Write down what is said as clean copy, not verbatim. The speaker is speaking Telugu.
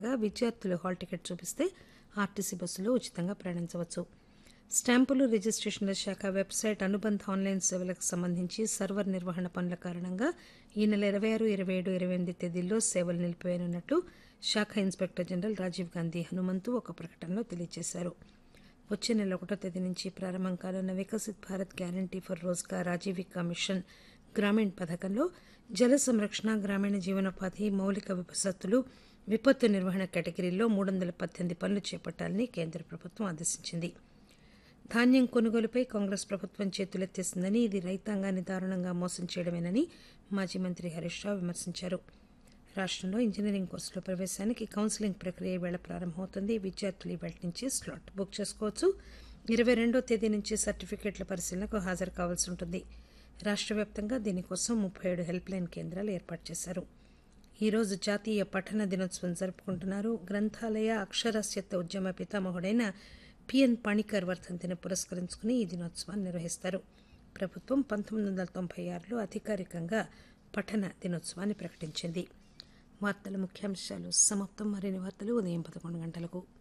విద్యార్థులు హాల్ టికెట్ చూపిస్తే ఆర్టీసీ బస్సులో ఉచితంగా ప్రయాణించవచ్చు. స్టాంపులు, రిజిస్టేషన్ల శాఖ వెబ్సైట్ అనుబంధ ఆన్లైన్ సేవలకు సంబంధించి సర్వర్ నిర్వహణ పనుల కారణంగా ఈ నెల 26, 27, 28 తేదీల్లో సేవలు నిలిపివేయనున్నట్లు శాఖ ఇన్స్పెక్టర్ జనరల్ రాజీవ్ గాంధీ హనుమంతు ఒక ప్రకటనలో తెలియజేశారు. వచ్చే నెల 1వ తేదీ నుంచి ప్రారంభం కానున్న Viksit Bharat guarantee for Rozgar Aajeevika machine Grameen పథకంలో జల సంరక్షణ, గ్రామీణ జీవనోపాధి, మౌలిక వసతులు, విపత్తు నిర్వహణ కేటగిరీల్లో 318 పనులు చేపట్టాలని కేంద్ర ప్రభుత్వం ఆదేశించింది. ధాన్యం కొనుగోలుపై కాంగ్రెస్ ప్రభుత్వం చేతులెత్తేసిందని, ఇది రైతాంగాన్ని దారుణంగా మోసం చేయడమేనని మాజీ మంత్రి హరీష్ రావు విమర్శించారు. రాష్టంలో ఇంజనీరింగ్ కోర్సులో ప్రవేశానికి కౌన్సిలింగ్ ప్రక్రియ ఈవేళ ప్రారంభమవుతుంది. విద్యార్థులు ఈవేళ నుంచి స్లాట్ బుక్ చేసుకోవచ్చు. 22వ తేదీ నుంచి సర్టిఫికెట్ల పరిశీలనకు హాజరు కావాల్సి ఉంటుంది. రాష్ట్ర వ్యాప్తంగా దీనికోసం 37 హెల్ప్ లైన్ కేంద్రాలు ఏర్పాటు చేశారు. ఈరోజు జాతీయ పఠన దినోత్సవం జరుపుకుంటున్నారు. గ్రంథాలయ, అక్షరాస్యత ఉద్యమ పితామహుడైన పిఎన్ పాణికర్ వర్ధంతిని పురస్కరించుకుని ఈ దినోత్సవాన్ని నిర్వహిస్తారు. ప్రభుత్వం 1996లో అధికారికంగా పఠన దినోత్సవాన్ని ప్రకటించింది. వార్తల ముఖ్యాంశాలు సమాప్తం. మరిన్ని వార్తలు ఉదయం 11 గంటలకు.